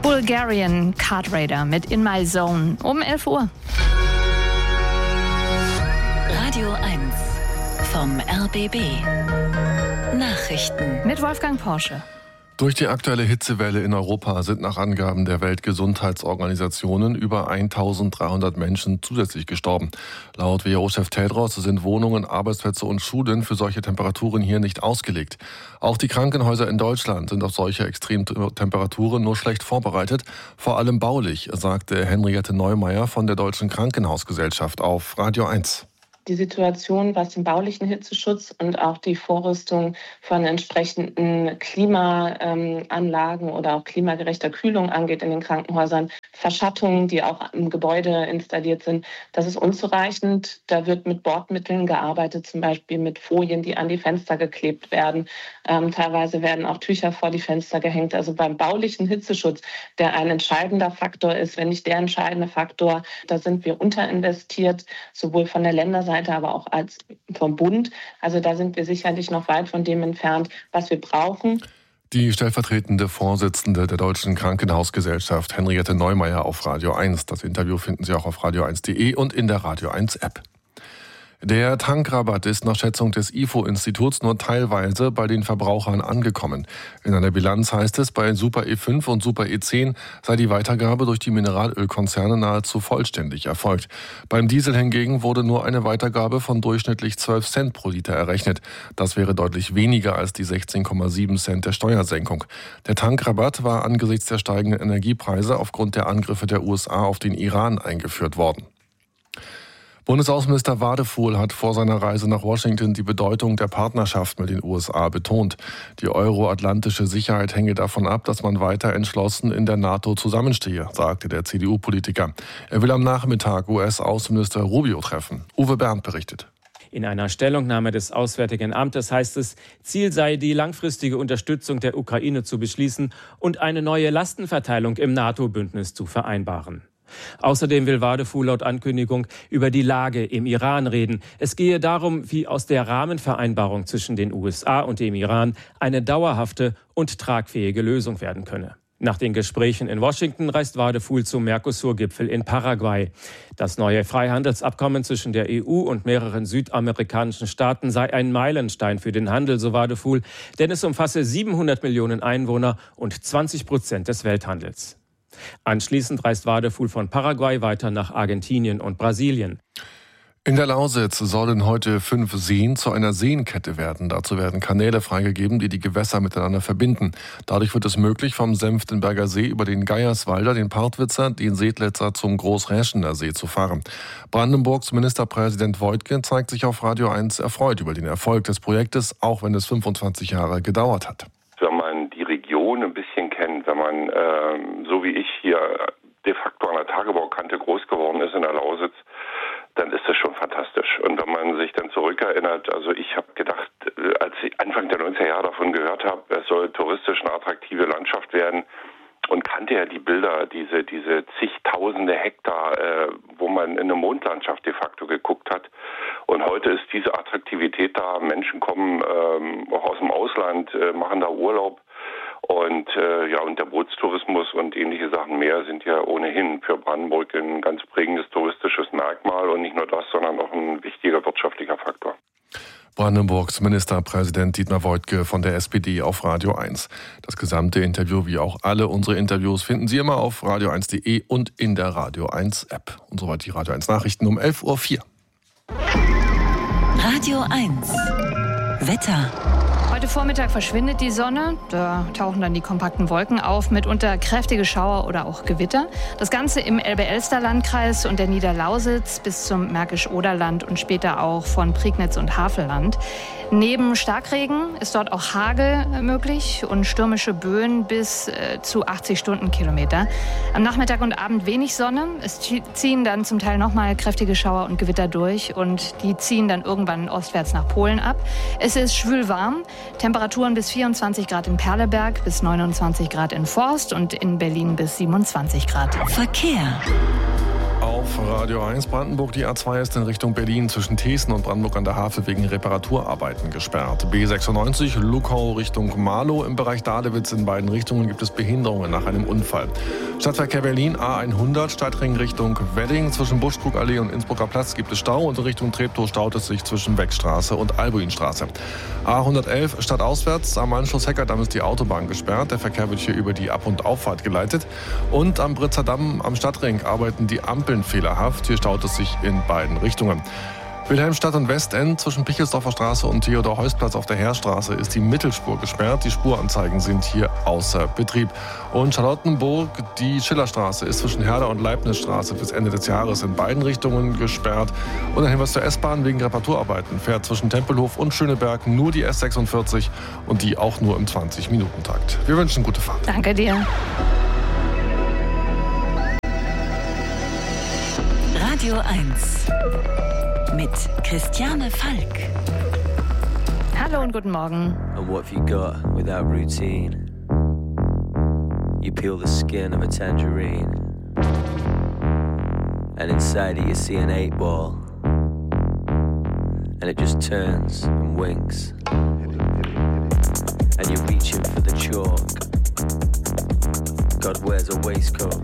Bulgarian Card Raider mit In My Zone um 11 Uhr. Radio 1 vom RBB. Nachrichten Mit Wolfgang Porsche. Durch die aktuelle Hitzewelle in Europa sind nach Angaben der Weltgesundheitsorganisationen über 1.300 Menschen zusätzlich gestorben. Laut WHO-Chef Tedros sind Wohnungen, Arbeitsplätze und Schulen für solche Temperaturen hier nicht ausgelegt. Auch die Krankenhäuser in Deutschland sind auf solche Extremtemperaturen nur schlecht vorbereitet, vor allem baulich, sagte Henriette Neumeier von der Deutschen Krankenhausgesellschaft auf Radio 1. Die Situation, was den baulichen Hitzeschutz und auch die Vorrüstung von entsprechenden Klimaanlagen oder auch klimagerechter Kühlung angeht in den Krankenhäusern, Verschattungen, die auch im Gebäude installiert sind, das ist unzureichend. Da wird mit Bordmitteln gearbeitet, zum Beispiel mit Folien, die an die Fenster geklebt werden. Teilweise werden auch Tücher vor die Fenster gehängt. Also beim baulichen Hitzeschutz, der ein entscheidender Faktor ist, wenn nicht der entscheidende Faktor, da sind wir unterinvestiert, sowohl von der Länderseite, aber auch als vom Bund. Also da sind wir sicherlich noch weit von dem entfernt, was wir brauchen. Die stellvertretende Vorsitzende der Deutschen Krankenhausgesellschaft, Henriette Neumeier, auf Radio 1. Das Interview finden Sie auch auf radio1.de und in der Radio 1 App. Der Tankrabatt ist nach Schätzung des IFO-Instituts nur teilweise bei den Verbrauchern angekommen. In einer Bilanz heißt es, bei Super E5 und Super E10 sei die Weitergabe durch die Mineralölkonzerne nahezu vollständig erfolgt. Beim Diesel hingegen wurde nur eine Weitergabe von durchschnittlich 12 Cent pro Liter errechnet. Das wäre deutlich weniger als die 16,7 Cent der Steuersenkung. Der Tankrabatt war angesichts der steigenden Energiepreise aufgrund der Angriffe der USA auf den Iran eingeführt worden. Bundesaußenminister Wadefuhl hat vor seiner Reise nach Washington die Bedeutung der Partnerschaft mit den USA betont. Die euroatlantische Sicherheit hänge davon ab, dass man weiter entschlossen in der NATO zusammenstehe, sagte der CDU-Politiker. Er will am Nachmittag US-Außenminister Rubio treffen. Uwe Bernd berichtet. In einer Stellungnahme des Auswärtigen Amtes heißt es, Ziel sei, die langfristige Unterstützung der Ukraine zu beschließen und eine neue Lastenverteilung im NATO-Bündnis zu vereinbaren. Außerdem will Wadefuhl laut Ankündigung über die Lage im Iran reden. Es gehe darum, wie aus der Rahmenvereinbarung zwischen den USA und dem Iran eine dauerhafte und tragfähige Lösung werden könne. Nach den Gesprächen in Washington reist Wadefuhl zum Mercosur-Gipfel in Paraguay. Das neue Freihandelsabkommen zwischen der EU und mehreren südamerikanischen Staaten sei ein Meilenstein für den Handel, so Wadefuhl, denn es umfasse 700 Millionen Einwohner und 20% des Welthandels. Anschließend reist Wadefuhl von Paraguay weiter nach Argentinien und Brasilien. In der Lausitz sollen heute 5 Seen zu einer Seenkette werden. Dazu werden Kanäle freigegeben, die die Gewässer miteinander verbinden. Dadurch wird es möglich, vom Senftenberger See über den Geierswalder, den Partwitzer, den Sedlitzer zum Großräschener See zu fahren. Brandenburgs Ministerpräsident Woidke zeigt sich auf Radio 1 erfreut über den Erfolg des Projektes, auch wenn es 25 Jahre gedauert hat. Wenn man die Region ein bisschen kennt, wenn man, so wie ich hier de facto an der Tagebaukante groß geworden ist in der Lausitz, dann ist das schon fantastisch. Und wenn man sich dann zurückerinnert, also ich habe gedacht, als ich Anfang der 90er Jahre davon gehört habe, es soll touristisch eine attraktive Landschaft werden und kannte ja die Bilder, diese zigtausende Hektar, wo man in eine Mondlandschaft de facto geguckt hat. Und heute ist diese Attraktivität da. Menschen kommen auch aus dem Ausland, machen da Urlaub. Und und der Bootstourismus und ähnliche Sachen mehr sind ja ohnehin für Brandenburg ein ganz prägendes touristisches Merkmal und nicht nur das, sondern auch ein wichtiger wirtschaftlicher Faktor. Brandenburgs Ministerpräsident Dietmar Woidke von der SPD auf Radio 1. Das gesamte Interview wie auch alle unsere Interviews finden Sie immer auf radio1.de und in der Radio 1 App. Und soweit die Radio 1 Nachrichten um 11.04 Uhr. Radio 1 Wetter. Heute Vormittag verschwindet die Sonne, da tauchen dann die kompakten Wolken auf, mitunter kräftige Schauer oder auch Gewitter. Das Ganze im Elbe-Elster-Landkreis und der Niederlausitz bis zum Märkisch-Oderland und später auch von Prignitz und Havelland. Neben Starkregen ist dort auch Hagel möglich und stürmische Böen bis zu 80 Stundenkilometer. Am Nachmittag und Abend wenig Sonne. Es ziehen dann zum Teil nochmal kräftige Schauer und Gewitter durch und die ziehen dann irgendwann ostwärts nach Polen ab. Es ist schwül warm. Temperaturen bis 24 Grad in Perleberg, bis 29 Grad in Forst und in Berlin bis 27 Grad. Verkehr. auf Radio 1 Brandenburg. Die A2 ist in Richtung Berlin zwischen Thesen und Brandenburg an der Havel wegen Reparaturarbeiten gesperrt. B96 Luckau Richtung Marlow. Im Bereich Dadewitz in beiden Richtungen gibt es Behinderungen nach einem Unfall. Stadtverkehr Berlin A100 Stadtring Richtung Wedding. Zwischen Buschkrugallee und Innsbrucker Platz gibt es Stau und in Richtung Treptow staut es sich zwischen Weckstraße und Albuinstraße. A111 stadtauswärts am Anschluss Heckerdamm ist die Autobahn gesperrt. Der Verkehr wird hier über die Ab- und Auffahrt geleitet. Und am Britzer Damm am Stadtring arbeiten die Ampeln fehlerhaft. Hier staut es sich in beiden Richtungen. Wilhelmstadt und Westend zwischen Pichelsdorfer Straße und Theodor-Heuss-Platz auf der Heerstraße ist die Mittelspur gesperrt. Die Spuranzeigen sind hier außer Betrieb. Und Charlottenburg, die Schillerstraße ist zwischen Herder und Leibnizstraße bis Ende des Jahres in beiden Richtungen gesperrt. Und ein Hinweis zur S-Bahn: wegen Reparaturarbeiten fährt zwischen Tempelhof und Schöneberg nur die S46 und die auch nur im 20-Minuten-Takt. Wir wünschen gute Fahrt. Danke dir. Radio 1 mit Christiane Falk. Hallo und guten Morgen. And what have you got without routine? You peel the skin of a tangerine, and inside it you see an 8-ball, and it just turns and winks, and you're reaching for the chalk. God wears a waistcoat